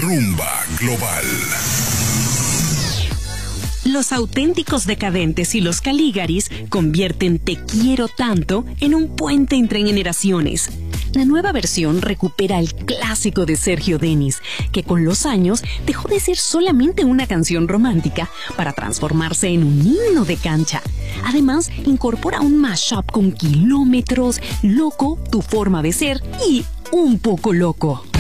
Rumba Global. Los Auténticos Decadentes y los Caligaris convierten Te Quiero Tanto en un puente entre generaciones. La nueva versión recupera el clásico de Sergio Denis, que con los años dejó de ser solamente una canción romántica para transformarse en un himno de cancha. Además, incorpora un mashup con Kilómetros, Loco, Tu Forma de Ser y Un Poco Loco.